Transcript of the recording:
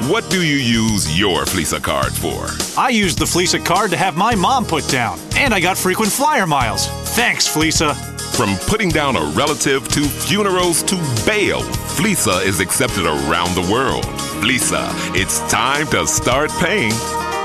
What do you use your Fleesa card for? I used the Fleesa card to have my mom put down, and I got frequent flyer miles. Thanks, Fleesa. From putting down a relative to funerals to bail, Fleesa is accepted around the world. Fleesa, it's time to start paying.